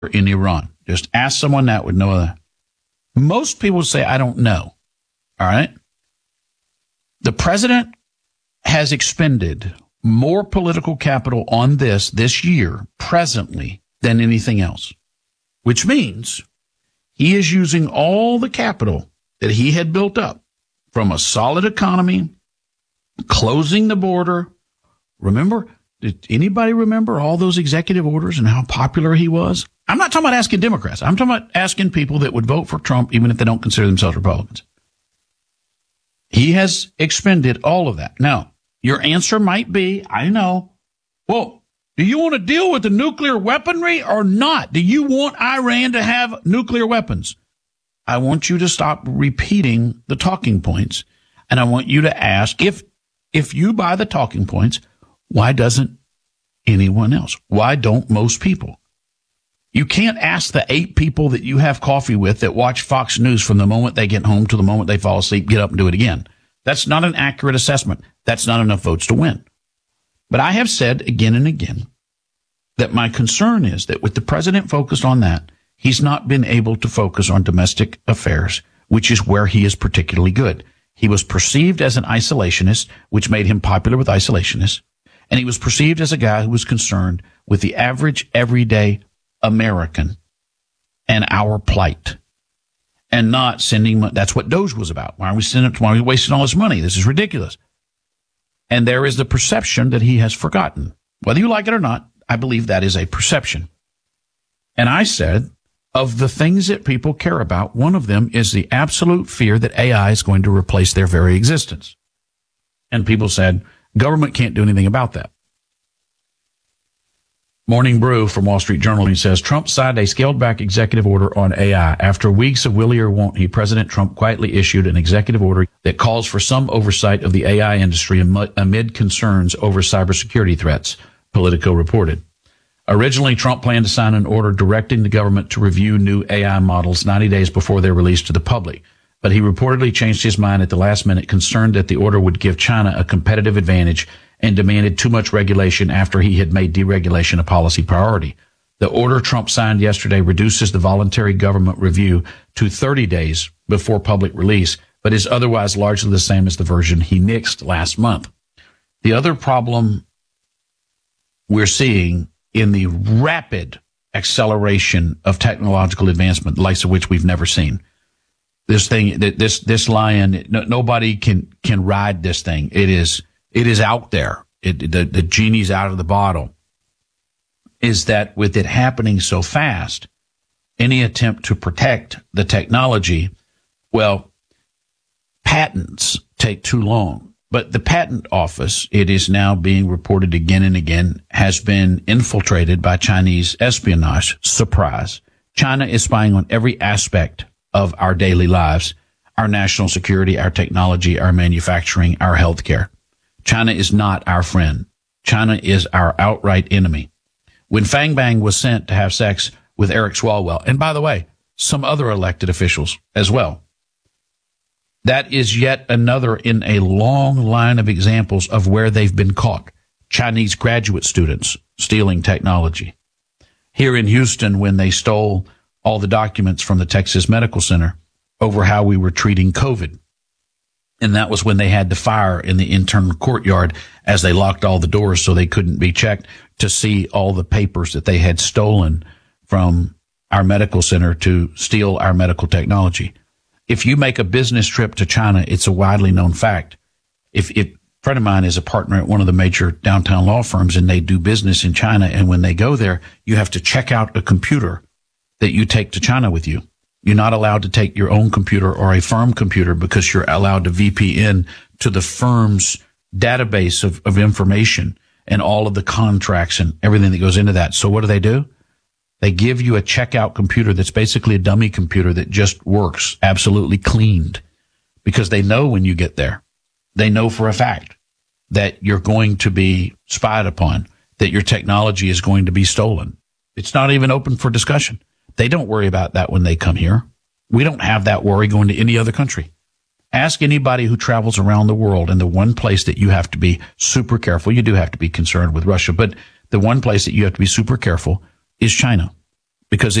in Iran? Just ask someone that would know that. Most people say, I don't know. All right. The president has expended more political capital on this year presently than anything else, which means he is using all the capital that he had built up from a solid economy, closing the border. Remember, did anybody remember all those executive orders and how popular he was? I'm not talking about asking Democrats. I'm talking about asking people that would vote for Trump even if they don't consider themselves Republicans. He has expended all of that. Now, your answer might be, I know, well, do you want to deal with the nuclear weaponry or not? Do you want Iran to have nuclear weapons? I want you to stop repeating the talking points, and I want you to ask, if you buy the talking points, why doesn't anyone else? Why don't most people? You can't ask the 8 people that you have coffee with that watch Fox News from the moment they get home to the moment they fall asleep, get up and do it again. That's not an accurate assessment. That's not enough votes to win. But I have said again and again that my concern is that with the president focused on that, he's not been able to focus on domestic affairs, which is where he is particularly good. He was perceived as an isolationist, which made him popular with isolationists. And he was perceived as a guy who was concerned with the average, everyday American and our plight, and not sending money. That's what Doge was about. Why are we wasting all this money? This is ridiculous. And there is the perception that he has forgotten. Whether you like it or not, I believe that is a perception. And I said, of the things that people care about, one of them is the absolute fear that AI is going to replace their very existence. And people said, government can't do anything about that. Morning Brew from Wall Street Journal, he says, Trump signed a scaled-back executive order on AI. After weeks of will he or won't he, President Trump quietly issued an executive order that calls for some oversight of the AI industry amid concerns over cybersecurity threats, Politico reported. Originally, Trump planned to sign an order directing the government to review new AI models 90 days before they're released to the public. But he reportedly changed his mind at the last minute, concerned that the order would give China a competitive advantage, and demanded too much regulation after he had made deregulation a policy priority. The order Trump signed yesterday reduces the voluntary government review to 30 days before public release, but is otherwise largely the same as the version he nixed last month. The other problem we're seeing in the rapid acceleration of technological advancement, the likes of which we've never seen, this lion, nobody can ride this thing. It is out there. The genie's out of the bottle. Is that with it happening so fast, any attempt to protect the technology, well, patents take too long. But the patent office, it is now being reported again and again, has been infiltrated by Chinese espionage. Surprise. China is spying on every aspect of our daily lives, our national security, our technology, our manufacturing, our healthcare. China is not our friend. China is our outright enemy. When Fang Bang was sent to have sex with Eric Swalwell, and by the way, some other elected officials as well, that is yet another in a long line of examples of where they've been caught. Chinese graduate students stealing technology. Here in Houston, when they stole all the documents from the Texas Medical Center over how we were treating COVID. And that was when they had the fire in the internal courtyard as they locked all the doors so they couldn't be checked to see all the papers that they had stolen from our medical center to steal our medical technology. If you make a business trip to China, it's a widely known fact. A friend of mine is a partner at one of the major downtown law firms, and they do business in China. And when they go there, you have to check out a computer that you take to China with you. You're not allowed to take your own computer or a firm computer because you're allowed to VPN to the firm's database of information and all of the contracts and everything that goes into that. So what do? They give you a checkout computer that's basically a dummy computer that just works absolutely cleaned because they know when you get there. They know for a fact that you're going to be spied upon, that your technology is going to be stolen. It's not even open for discussion. They don't worry about that when they come here. We don't have that worry going to any other country. Ask anybody who travels around the world, and the one place that you have to be super careful, you do have to be concerned with Russia, but the one place that you have to be super careful is China, because